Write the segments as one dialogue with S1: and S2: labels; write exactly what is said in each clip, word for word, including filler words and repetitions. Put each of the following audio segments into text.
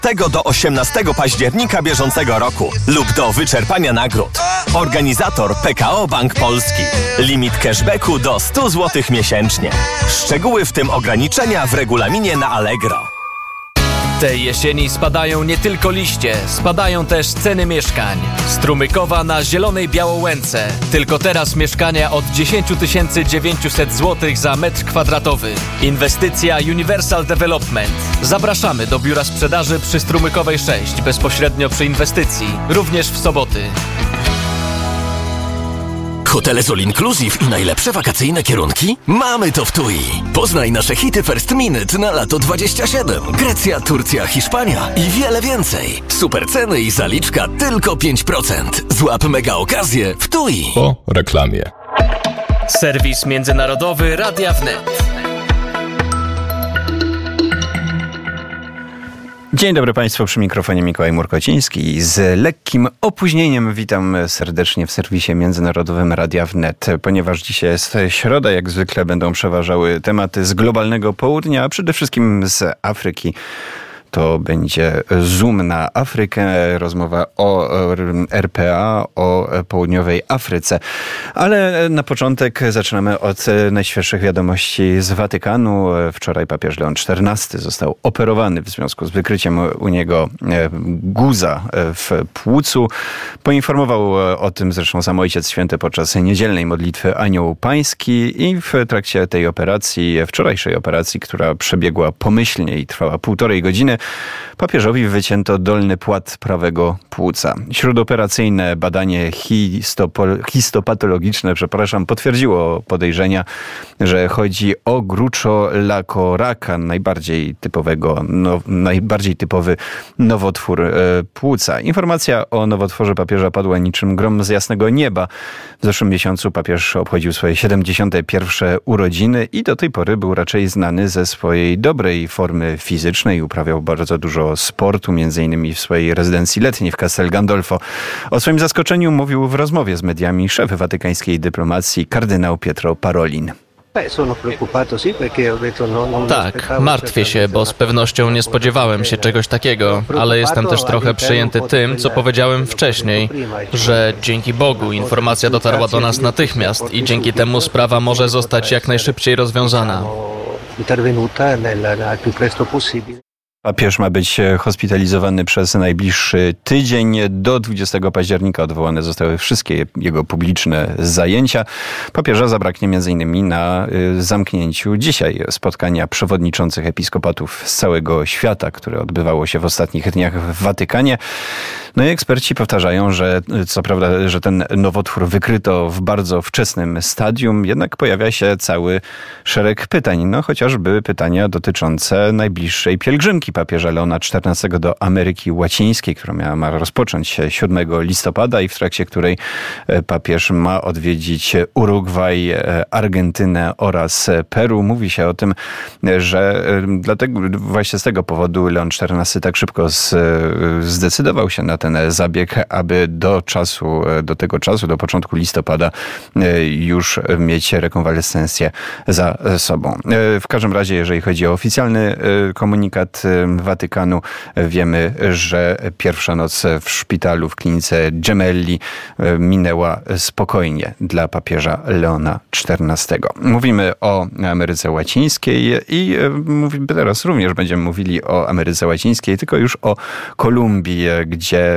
S1: Tego do osiemnastego października bieżącego roku lub do wyczerpania nagród. Organizator P K O Bank Polski. Limit cashbacku do sto złotych miesięcznie. Szczegóły w tym ograniczenia w regulaminie na Allegro.
S2: Tej jesieni spadają nie tylko liście, spadają też ceny mieszkań. Strumykowa na Zielonej Białołęce. Tylko teraz mieszkania od dziesięć tysięcy dziewięćset złotych za metr kwadratowy. Inwestycja Universal Development. Zapraszamy do biura sprzedaży przy Strumykowej sześć, bezpośrednio przy inwestycji, również w soboty.
S3: Hotele z All Inclusive i najlepsze wakacyjne kierunki? Mamy to w T U I. Poznaj nasze hity First Minute na lato dwadzieścia siedem. Grecja, Turcja, Hiszpania i wiele więcej. Super ceny i zaliczka tylko pięć procent. Złap mega okazję w T U I.
S4: Po reklamie.
S2: Serwis międzynarodowy Radia Wnet.
S5: Dzień dobry Państwu, przy mikrofonie Mikołaj Murkociński. Z lekkim opóźnieniem witam serdecznie w serwisie międzynarodowym Radia Wnet. Ponieważ dzisiaj jest środa, jak zwykle będą przeważały tematy z globalnego południa, a przede wszystkim z Afryki. To będzie zoom na Afrykę, rozmowa o R P A, o południowej Afryce. Ale na początek zaczynamy od najświeższych wiadomości z Watykanu. Wczoraj papież Leon czternasty został operowany w związku z wykryciem u niego guza w płucu. Poinformował o tym zresztą sam Ojciec Święty podczas niedzielnej modlitwy Anioł Pański i w trakcie tej operacji, wczorajszej operacji, która przebiegła pomyślnie i trwała półtorej godziny, papieżowi wycięto dolny płat prawego płuca. Śródoperacyjne badanie histopo- histopatologiczne, przepraszam, potwierdziło podejrzenia, że chodzi o gruczołaka, najbardziej typowego, no, najbardziej typowy nowotwór e, płuca. Informacja o nowotworze papieża padła niczym grom z jasnego nieba. W zeszłym miesiącu papież obchodził swoje siedemdziesiąte pierwsze urodziny i do tej pory był raczej znany ze swojej dobrej formy fizycznej. Uprawiał bardzo dużo sportu, między innymi w swojej rezydencji letniej w Castel Gandolfo. O swoim zaskoczeniu mówił w rozmowie z mediami szef watykańskiej dyplomacji kardynał Pietro Parolin.
S2: Tak, martwię się, bo z pewnością nie spodziewałem się czegoś takiego, ale jestem też trochę przejęty tym, co powiedziałem wcześniej, że dzięki Bogu informacja dotarła do nas natychmiast i dzięki temu sprawa może zostać jak najszybciej rozwiązana.
S5: Papież ma być hospitalizowany przez najbliższy tydzień. Do dwudziestego października odwołane zostały wszystkie jego publiczne zajęcia. Papieża zabraknie między innymi na zamknięciu dzisiaj spotkania przewodniczących episkopatów z całego świata, które odbywało się w ostatnich dniach w Watykanie. No i eksperci powtarzają, że co prawda, że ten nowotwór wykryto w bardzo wczesnym stadium, jednak pojawia się cały szereg pytań. No chociażby pytania dotyczące najbliższej pielgrzymki papieża Leona czternastego do Ameryki Łacińskiej, która miała ma rozpocząć się siódmego listopada i w trakcie której papież ma odwiedzić Urugwaj, Argentynę oraz Peru. Mówi się o tym, że dlatego właśnie z tego powodu Leon czternasty tak szybko z, zdecydował się na ten zabieg, aby do czasu, do tego czasu, do początku listopada już mieć rekonwalescencję za sobą. W każdym razie, jeżeli chodzi o oficjalny komunikat Watykanu, wiemy, że pierwsza noc w szpitalu w klinice Gemelli minęła spokojnie dla papieża Leona czternastego. Mówimy o Ameryce Łacińskiej i mówimy teraz również będziemy mówili o Ameryce Łacińskiej, tylko już o Kolumbii, gdzie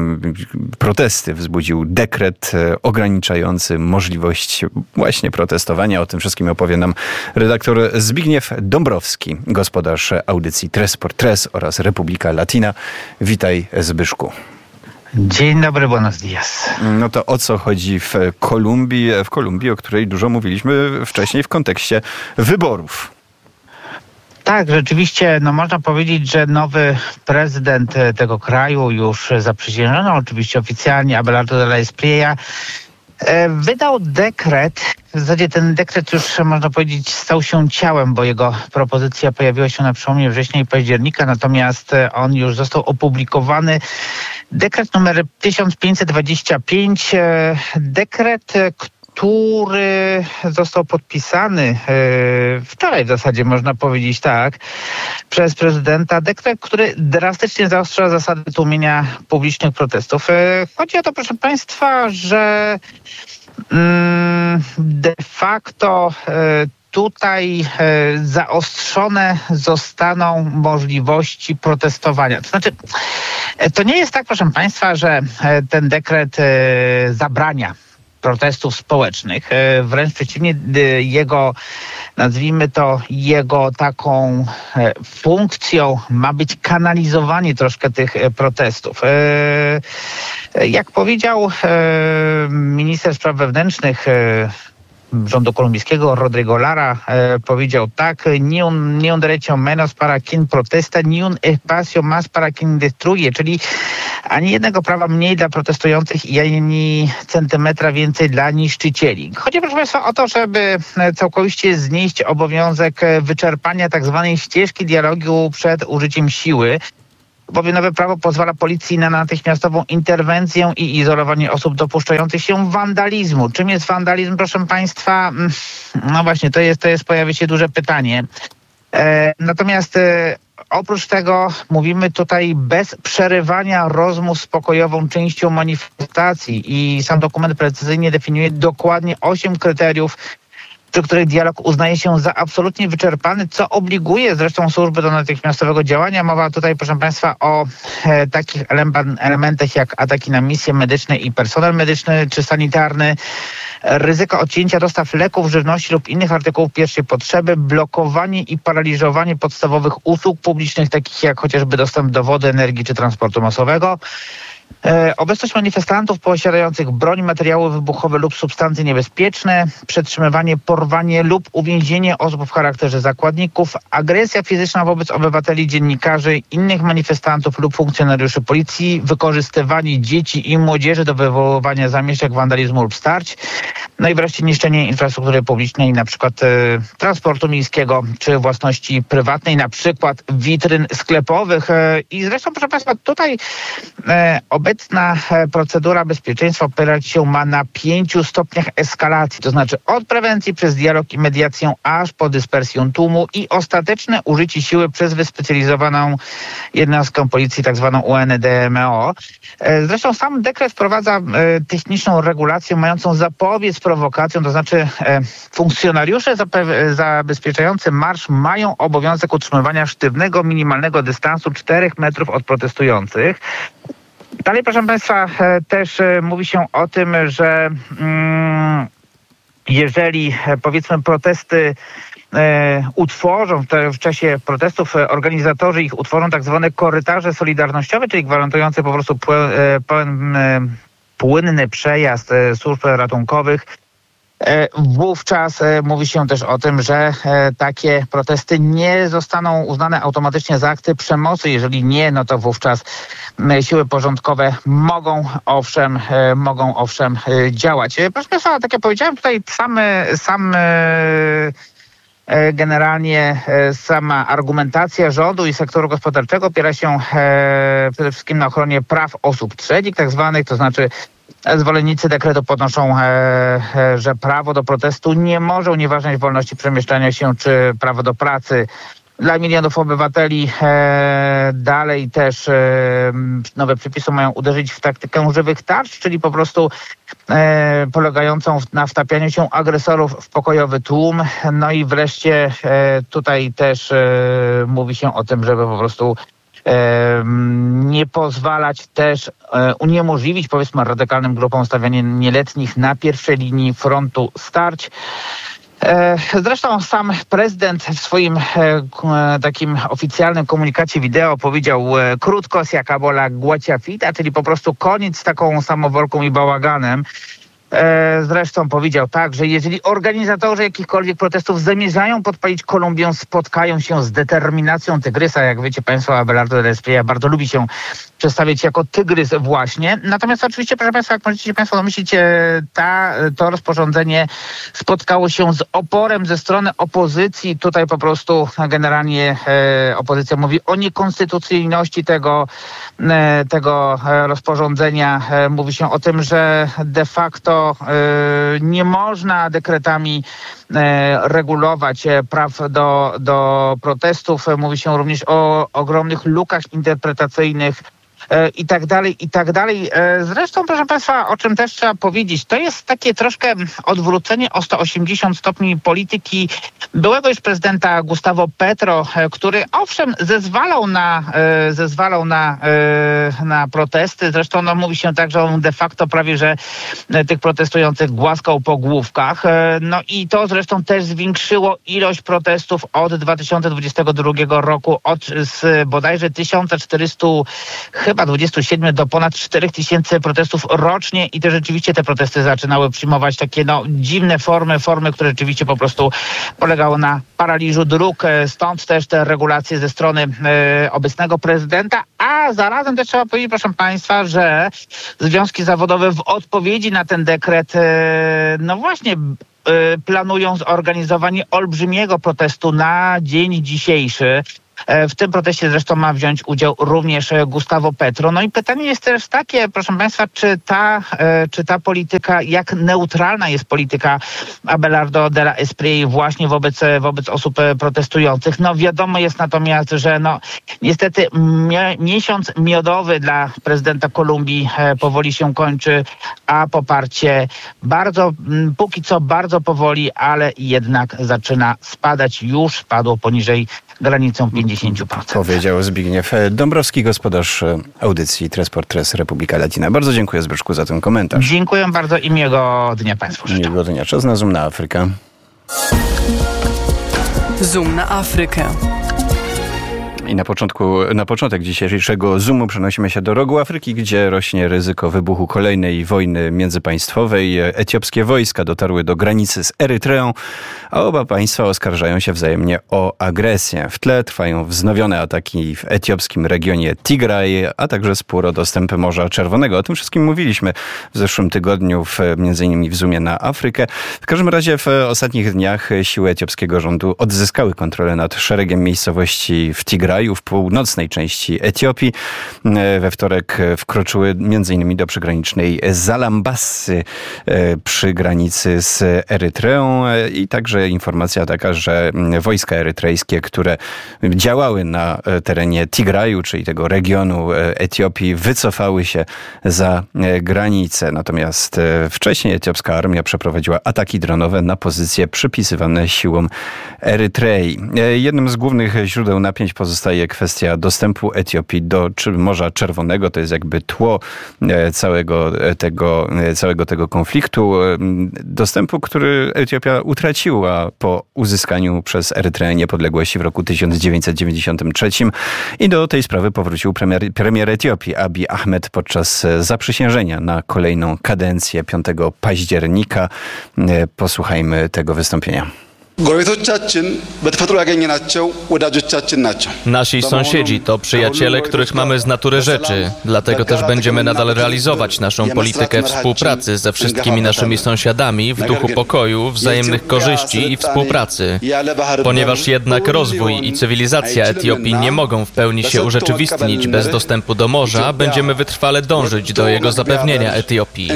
S5: protesty wzbudził dekret ograniczający możliwość właśnie protestowania. O tym wszystkim opowie nam redaktor Zbigniew Dąbrowski, gospodarz audycji Tres por Tres oraz Republika Latina. Witaj, Zbyszku.
S6: Dzień dobry, buenos dias.
S5: No to o co chodzi w Kolumbii, w Kolumbii, o której dużo mówiliśmy wcześniej w kontekście wyborów?
S6: Tak, rzeczywiście, no można powiedzieć, że nowy prezydent tego kraju, już zaprzysiężony oczywiście oficjalnie, Abelardo de la Espriella, wydał dekret. W zasadzie ten dekret już, można powiedzieć, stał się ciałem, bo jego propozycja pojawiła się na przełomie września i października, natomiast on już został opublikowany. Dekret numer tysiąc pięćset dwadzieścia pięć, dekret, który został podpisany wczoraj w zasadzie, można powiedzieć tak, przez prezydenta, dekret, który drastycznie zaostrza zasady tłumienia publicznych protestów. Chodzi o to, proszę państwa, że de facto tutaj zaostrzone zostaną możliwości protestowania. To znaczy, to nie jest tak, proszę państwa, że ten dekret zabrania protestów społecznych. Wręcz przeciwnie, jego, nazwijmy to, jego taką funkcją ma być kanalizowanie troszkę tych protestów. Jak powiedział minister spraw wewnętrznych rządu kolumbijskiego, Rodrigo Lara, e, powiedział tak: ni un, ni un derecho menos para quien protesta, ni un espacio más para quien destruye, czyli ani jednego prawa mniej dla protestujących i ani centymetra więcej dla niszczycieli. Chodzi, proszę państwa, o to, żeby całkowicie znieść obowiązek wyczerpania tak zwanej ścieżki dialogu przed użyciem siły, bowiem nowe prawo pozwala policji na natychmiastową interwencję i izolowanie osób dopuszczających się wandalizmu. Czym jest wandalizm, proszę państwa? No właśnie, to jest, to jest pojawia się duże pytanie. E, natomiast e, oprócz tego mówimy tutaj bez przerywania rozmów z pokojową częścią manifestacji i sam dokument precyzyjnie definiuje dokładnie osiem kryteriów, przy których dialog uznaje się za absolutnie wyczerpany, co obliguje zresztą służby do natychmiastowego działania. Mowa tutaj, proszę państwa, o e, takich elementach jak ataki na misje medyczne i personel medyczny czy sanitarny, ryzyko odcięcia dostaw leków, żywności lub innych artykułów pierwszej potrzeby, blokowanie i paraliżowanie podstawowych usług publicznych, takich jak chociażby dostęp do wody, energii czy transportu masowego, E, obecność manifestantów posiadających broń, materiały wybuchowe lub substancje niebezpieczne, przetrzymywanie, porwanie lub uwięzienie osób w charakterze zakładników, agresja fizyczna wobec obywateli, dziennikarzy, innych manifestantów lub funkcjonariuszy policji, wykorzystywanie dzieci i młodzieży do wywoływania zamieszek, wandalizmu lub starć, no i wreszcie niszczenie infrastruktury publicznej, na przykład e, transportu miejskiego czy własności prywatnej, na przykład witryn sklepowych. E, I zresztą, proszę państwa, tutaj e, obecna procedura bezpieczeństwa opierać się ma na pięciu stopniach eskalacji, to znaczy od prewencji przez dialog i mediację aż po dyspersję tłumu i ostateczne użycie siły przez wyspecjalizowaną jednostkę policji, tak zwaną U N D M O. Zresztą sam dekret wprowadza techniczną regulację mającą zapobiec prowokacjom, to znaczy funkcjonariusze zabezpieczający marsz mają obowiązek utrzymywania sztywnego, minimalnego dystansu czterech metrów od protestujących. Dalej, proszę państwa, też mówi się o tym, że mm, jeżeli powiedzmy protesty e, utworzą, w, w czasie protestów organizatorzy ich utworzą tak zwane korytarze solidarnościowe, czyli gwarantujące po prostu pełen, e, płynny przejazd e, służb ratunkowych, wówczas mówi się też o tym, że takie protesty nie zostaną uznane automatycznie za akty przemocy. Jeżeli nie, no to wówczas siły porządkowe mogą owszem, mogą owszem działać. Proszę państwa, tak jak powiedziałem, tutaj sam, sam generalnie sama argumentacja rządu i sektoru gospodarczego opiera się przede wszystkim na ochronie praw osób trzecich, tak zwanych, to znaczy zwolennicy dekretu podnoszą, e, e, że prawo do protestu nie może unieważniać wolności przemieszczania się czy prawo do pracy dla milionów obywateli. E, dalej też e, nowe przepisy mają uderzyć w taktykę żywych tarcz, czyli po prostu e, polegającą na wtapianiu się agresorów w pokojowy tłum. No i wreszcie e, tutaj też e, mówi się o tym, żeby po prostu nie pozwalać też uniemożliwić, powiedzmy, radykalnym grupom stawianie nieletnich na pierwszej linii frontu starć. Zresztą sam prezydent w swoim takim oficjalnym komunikacie wideo powiedział krótko, se acabó la guachiafita, czyli po prostu koniec z taką samoworką i bałaganem. Zresztą powiedział tak, że jeżeli organizatorzy jakichkolwiek protestów zamierzają podpalić Kolumbię, spotkają się z determinacją tygrysa. Jak wiecie państwo, Abelardo de Espriella bardzo lubi się przedstawiać jako tygrys właśnie. Natomiast oczywiście, proszę państwa, jak możecie się państwo domyślić, ta, to rozporządzenie spotkało się z oporem ze strony opozycji. Tutaj po prostu generalnie e, opozycja mówi o niekonstytucyjności tego, e, tego rozporządzenia. E, mówi się o tym, że de facto to nie można dekretami regulować praw do, do protestów. Mówi się również o ogromnych lukach interpretacyjnych i tak dalej, i tak dalej. Zresztą, proszę Państwa, o czym też trzeba powiedzieć, to jest takie troszkę odwrócenie o sto osiemdziesiąt stopni polityki byłego już prezydenta Gustavo Petro, który owszem zezwalał na, zezwalał na, na protesty. Zresztą no, mówi się tak, że on de facto prawie, że tych protestujących głaskał po główkach. No i to zresztą też zwiększyło ilość protestów od dwa tysiące dwudziestego drugiego roku od z bodajże tysiąc czterysta chyba dwadzieścia siedem do ponad cztery tysiące protestów rocznie i te rzeczywiście te protesty zaczynały przyjmować takie no dziwne formy, formy, które rzeczywiście po prostu polegały na paraliżu dróg. Stąd też te regulacje ze strony e, obecnego prezydenta, a zarazem też trzeba powiedzieć, proszę Państwa, że związki zawodowe w odpowiedzi na ten dekret e, no właśnie e, planują zorganizowanie olbrzymiego protestu na dzień dzisiejszy. W tym proteście zresztą ma wziąć udział również Gustavo Petro. No i pytanie jest też takie, proszę Państwa, czy ta, czy ta polityka, jak neutralna jest polityka Abelardo de la Espriella właśnie wobec, wobec osób protestujących. No wiadomo jest natomiast, że no niestety mie- miesiąc miodowy dla prezydenta Kolumbii powoli się kończy, a poparcie bardzo, póki co bardzo powoli, ale jednak zaczyna spadać. Już spadło poniżej granicą pięćdziesiąt procent.
S5: Powiedział Zbigniew Dąbrowski, gospodarz audycji Tres por Tres Republika Latina. Bardzo dziękuję, Zbyszku, za ten komentarz.
S6: Dziękuję bardzo i miłego dnia Państwu życzę.
S5: Miłego dnia. Czas na Zoom na Afrykę.
S4: Zoom na Afrykę.
S5: I na początku, na początek dzisiejszego Zoomu przenosimy się do rogu Afryki, gdzie rośnie ryzyko wybuchu kolejnej wojny międzypaństwowej. Etiopskie wojska dotarły do granicy z Erytreą, a oba państwa oskarżają się wzajemnie o agresję. W tle trwają wznowione ataki w etiopskim regionie Tigraj, a także spór o dostęp Morza Czerwonego. O tym wszystkim mówiliśmy w zeszłym tygodniu, w, między innymi w Zoomie na Afrykę. W każdym razie w ostatnich dniach siły etiopskiego rządu odzyskały kontrolę nad szeregiem miejscowości w Tigraj, w północnej części Etiopii. We wtorek wkroczyły między innymi do przygranicznej Zalambassy przy granicy z Erytreą i także informacja taka, że wojska erytrejskie, które działały na terenie Tigraju, czyli tego regionu Etiopii, wycofały się za granicę. Natomiast wcześniej etiopska armia przeprowadziła ataki dronowe na pozycje przypisywane siłom Erytrei. Jednym z głównych źródeł napięć pozostaje kwestia dostępu Etiopii do Morza Czerwonego. To jest jakby tło całego tego, całego tego konfliktu. Dostępu, który Etiopia utraciła po uzyskaniu przez Erytreę niepodległości w roku tysiąc dziewięćset dziewięćdziesiątym trzecim. I do tej sprawy powrócił premier, premier Etiopii Abiy Ahmed podczas zaprzysiężenia na kolejną kadencję piątego października. Posłuchajmy tego wystąpienia.
S2: Nasi sąsiedzi to przyjaciele, których mamy z natury rzeczy. Dlatego też będziemy nadal realizować naszą politykę współpracy ze wszystkimi naszymi sąsiadami w duchu pokoju, wzajemnych korzyści i współpracy. Ponieważ jednak rozwój i cywilizacja Etiopii nie mogą w pełni się urzeczywistnić bez dostępu do morza, będziemy wytrwale dążyć do jego zapewnienia Etiopii.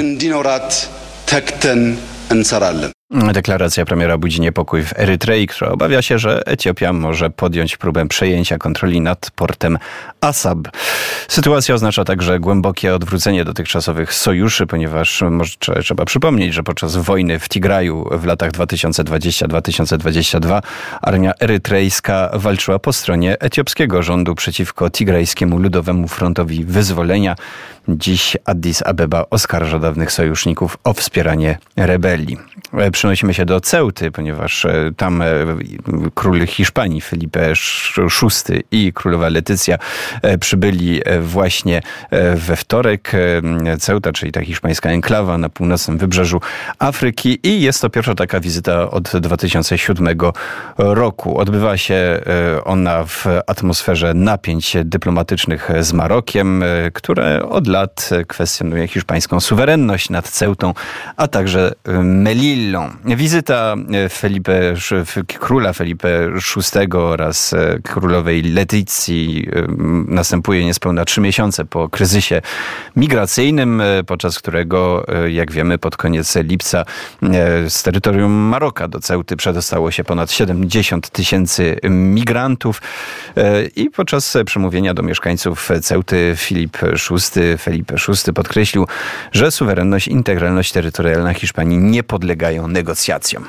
S5: Deklaracja premiera budzi niepokój w Erytrei, która obawia się, że Etiopia może podjąć próbę przejęcia kontroli nad portem Asab. Sytuacja oznacza także głębokie odwrócenie dotychczasowych sojuszy, ponieważ może, trzeba przypomnieć, że podczas wojny w Tigraju w latach dwa tysiące dwudziestym do dwa tysiące dwudziestego drugiego armia erytrejska walczyła po stronie etiopskiego rządu przeciwko Tigrajskiemu Ludowemu Frontowi Wyzwolenia. Dziś Addis Abeba oskarża dawnych sojuszników o wspieranie rebelii. Przenosimy się do Ceuty, ponieważ tam król Hiszpanii Felipe szósty i królowa Letycja przybyli właśnie we wtorek. Ceuta, czyli ta hiszpańska enklawa na północnym wybrzeżu Afryki, i jest to pierwsza taka wizyta od dwa tysiące siódmego roku. Odbywa się ona w atmosferze napięć dyplomatycznych z Marokiem, które od lat kwestionuje hiszpańską suwerenność nad Ceutą, a także Melillą. Ceutą. Wizyta Felipe, króla Felipe szóstego oraz królowej Leticji następuje niespełna trzy miesiące po kryzysie migracyjnym, podczas którego, jak wiemy, pod koniec lipca z terytorium Maroka do Ceuty przedostało się ponad siedemdziesiąt tysięcy migrantów i podczas przemówienia do mieszkańców Ceuty Filip szósty, Felipe szósty podkreślił, że suwerenność i integralność terytorialna Hiszpanii nie podlegają negocjacjom.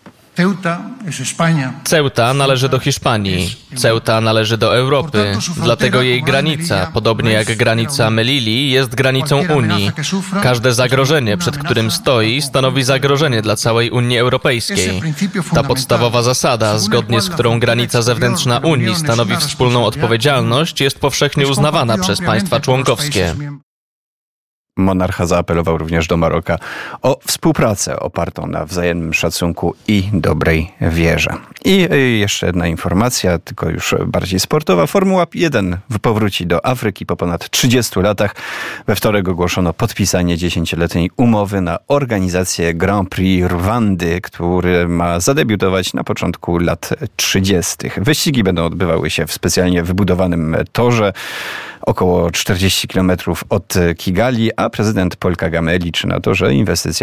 S2: Ceuta należy do Hiszpanii. Ceuta należy do Europy. Dlatego jej granica, podobnie jak granica Melilli, jest granicą Unii. Każde zagrożenie, przed którym stoi, stanowi zagrożenie dla całej Unii Europejskiej. Ta podstawowa zasada, zgodnie z którą granica zewnętrzna Unii stanowi wspólną odpowiedzialność, jest powszechnie uznawana przez państwa członkowskie.
S5: Monarcha zaapelował również do Maroka o współpracę opartą na wzajemnym szacunku i dobrej wierze. I jeszcze jedna informacja, tylko już bardziej sportowa. Formuła jeden powróci do Afryki po ponad trzydziestu latach. We wtorek ogłoszono podpisanie dziesięcioletniej umowy na organizację Grand Prix Rwandy, który ma zadebiutować na początku lat trzydziestych. Wyścigi będą odbywały się w specjalnie wybudowanym torze około czterdzieści kilometrów od Kigali, a prezydent Paul Kagame liczy na to, że inwestycja